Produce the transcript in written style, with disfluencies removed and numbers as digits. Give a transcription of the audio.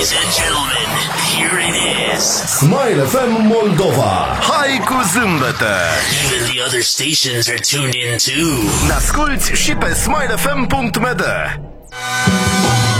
Ladies and gentlemen, here it is. Smile FM Moldova. Hai cu zâmbete! Even the other stations are tuned in too. Ne asculti și pe smilefm.md.